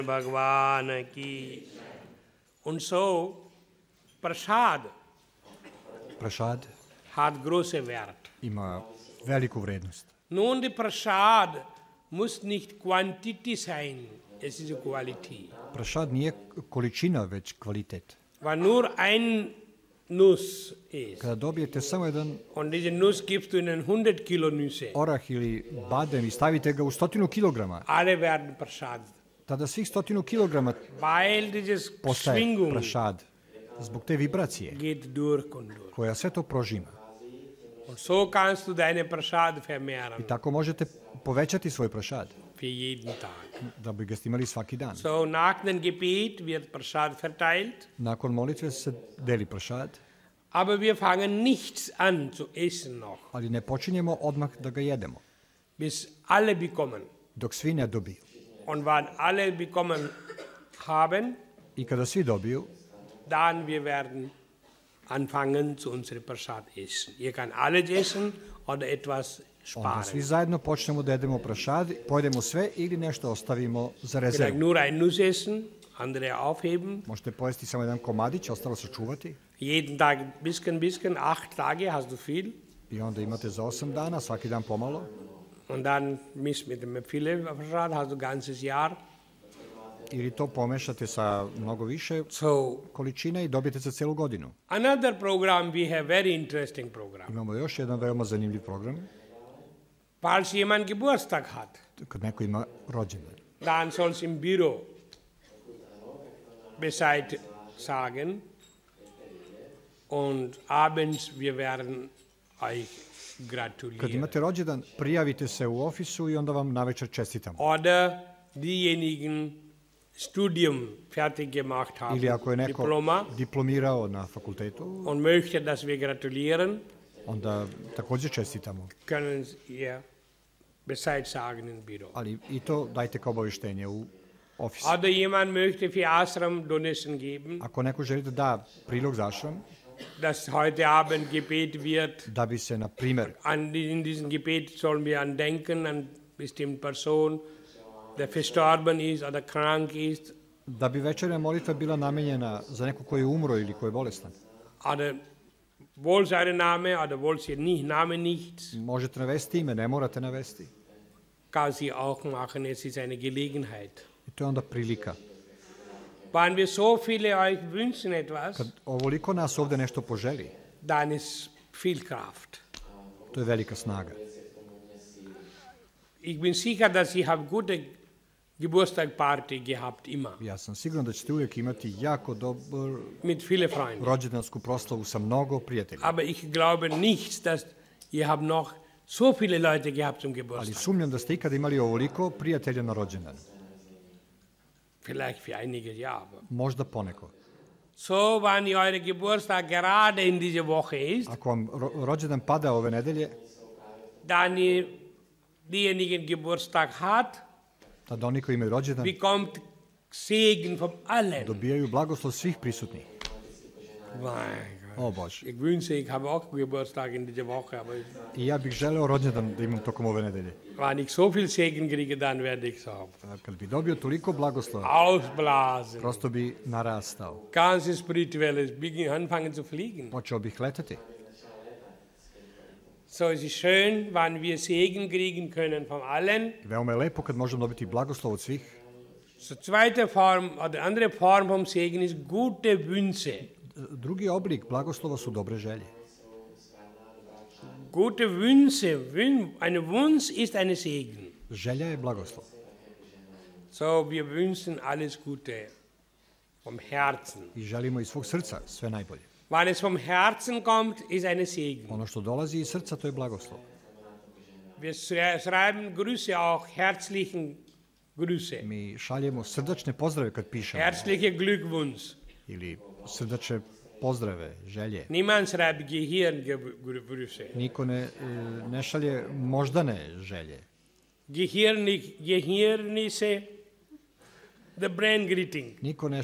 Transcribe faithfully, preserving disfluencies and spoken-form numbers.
Bhagwan ki. Und so, Prasad Prasad hat große Wert. ima veliku vrednost. Nun, die Prasad muss nicht Quantity sein, es ist Qualität. Prasad nije količina, već kvalitet. Wenn nur ein Nuss ist, Kada dobijete samo jedan und diese Nuss gibst du in ein hundert Kilo Nüsse, orah ili badem i stavite ga u stotinu kilograma, alle werden Prasad. tada svih stotinu kilograma Weil dieses postaje Schwingung prašad zbog te vibracije geht durch und durch. koja sve to prožima. Und so kannst du deine Prasad I vermehren tako možete povećati svoj prašad, für jeden Tag. da bi ga imali svaki dan. So, nach dem Gebet wird Prasad verteilt, Nakon molitve se deli prašad, aber wir fangen nichts an zu essen noch, ali ne počinjemo odmah da ga jedemo, bis alle bekommen. dok svi ne dobiju. Und wenn alle bekommen haben, I kada svi dobiju, dann wir werden anfangen zu unserem Prasad essen. Ihr kann alles essen oder etwas onda svi sparen. zajedno počnemo da jedemo prašad, pojedemo sve ili nešto ostavimo za Vielleicht rezervu. nur ein Nuss essen, andere aufheben. Možete pojesti samo jedan komadić, ostalo sačuvati Jeden Tag bisschen, bisschen, acht Tage hast du viel. i onda imate za osam dana, svaki dan pomalo. Und dann misst mit dem viele Prasad, hast du ganzes Jahr. Ili to pomešate sa mnogo više So, količine i dobijete za celu godinu. another program, we have very interesting program. Imamo još jedan veoma zanimljiv program. Falls jemand Geburtstag hat, Kad neko ima rođendan, dann soll es im Büro Bescheid sagen und abends wir werden euch kad gratulieren. imate rođendan, prijavite se u ofisu i onda vam navečer čestitamo. Oder diejenigen Studium fertig gemacht haben, Ili ako je neko Diploma, diplomirao na fakultetu, und möchte, dass wir gratulieren, onda također čestitamo. können ihr Bescheid sagen im Büro. Ali i to dajte kao obavještenje u ofisu. Oder jemand möchte für Ashram Donation geben, Ako neko želi da da prilog za ašram, dass heute Abend Gebet wird. da bi se, na primer, An, in diesem Gebet sollen wir an denken, an bestimmte Person, der verstorben ist oder krank ist, da bi večernja molitva bila namenjena za neko koji je umro ili koji je bolestan. oder wohl seinen Name, oder wohl sie nicht, Name nichts, Možete navesti ime, ne morate navesti. kann sie auch machen, es ist eine Gelegenheit. I to je onda prilika. Wenn wir so viele euch wünschen etwas, Kad ovoliko nas ovde nešto poželi, dann ist viel Kraft. to je velika snaga. Ich bin sicher, dass ihr habt gute Geburtstagparty gehabt, immer, Ja sam siguran da ćete uvijek imati jako dobar mit vielen Freunden. rođendansku proslavu sa mnogo prijatelja. Aber ich glaube nicht, dass ihr habt noch so viele Leute gehabt zum Ali Geburtstag. sumnjam da ste ikada imali ovoliko prijatelja na rođendan. Vielleicht für einige ja, aber Možda poneko. so, wenn ihr eure Geburtstag gerade in dieser Woche ist, Ako vam ro- rođendan pada ove nedelje, dann ihr diejenigen Geburtstag hat, tada oni koji imaju rođendan bekommt Segen von allen. dobijaju blagoslov svih prisutnih. Mein Gott. O Bože. Ich wünsche, ich habe auch Geburtstag in dieser Woche, aber I ja bih želeo rođendan da imam tokom ove nedelje. wenn ich so viel Segen kriege, dann werde ich so Kad bi dobio toliko blagoslova, ausblasen. prosto bi narastao. Ganze spirituelles Beginn anfangen zu fliegen. Počeo bih letati. So, es ist schön, wenn wir Segen kriegen können von allen. Veoma je lepo kad možemo dobiti blagoslov od svih. So, zweite Form oder andere Form vom Segen ist gute Wünsche. Drugi oblik blagoslova su dobre želje. Gute Wünsche, Wün, ein Wunsch ist ein Segen. Želja je blagoslov. So, wir wünschen alles Gute vom Herzen. I želimo iz svog srca sve najbolje. Wenn es vom Herzen kommt, ist ein Segen. Ono što dolazi iz srca, to je blagoslov. Wir schrei- schreiben Grüße auch, herzlichen Grüße. Mi šaljemo srdačne pozdrave kad pišemo. Herzliche Glückwunsch. Ili srdačne pozdrave, želje. Niemand schreibt Gehirngrüße. Niko ne, e, ne šalje moždane želje. Gehirnig, Gehirnisse, the brain greeting. Niko ne